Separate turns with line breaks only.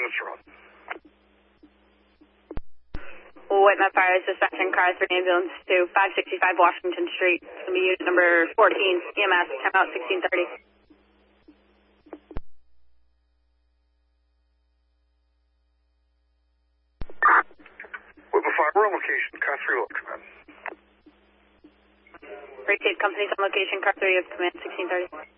units are on.
Whitman Fire is dispatching car 3 ambulance to 565 Washington Street. It's going to be unit number 14, EMS, timeout 1630.
Whitman Fire, we're on location. Car 3 will come in.
Rate companies on location, car 3 of command 1630.